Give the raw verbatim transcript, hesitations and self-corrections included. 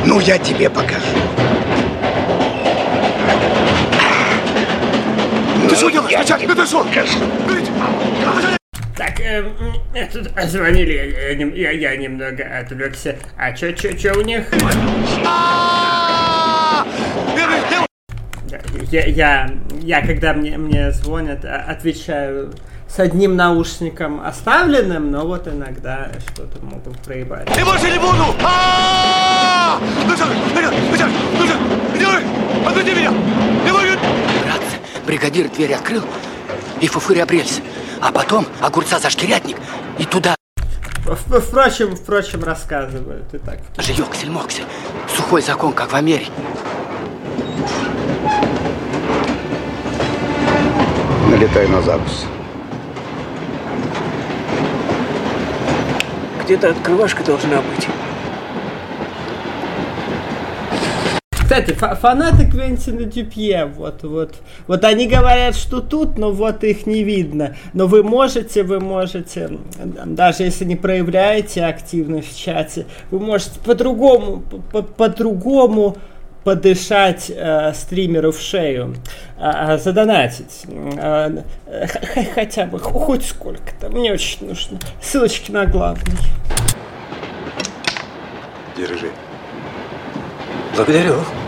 Ну, я тебе покажу. Ты что делаешь? Начальник, это что? Так, э, тут звонили, я, я, я немного отвлекся. А чё, чё, чё у них? Я, я, я когда мне, мне звонят, отвечаю с одним наушником оставленным, но вот иногда что-то могут проебать. Я больше не буду! Отпусти меня! Братцы, бригадир дверь открыл и фуфырь обрелся. А потом огурца за шкирятник и туда. Впрочем, впрочем, рассказывают и так. Же ёксель-моксель. Сухой закон, как в Америке. Налетай на запус. Где-то открывашка должна быть. Кстати, фанаты Квентина Дюпье, вот, вот, вот они говорят, что тут, но вот их не видно. Но вы можете, вы можете, даже если не проявляете активность в чате, вы можете по-другому, по-другому подышать э, стримеру в шею, э, задонатить, э, хотя бы хоть сколько-то. Мне очень нужно. Ссылочки на главный. Держи. Благодарю.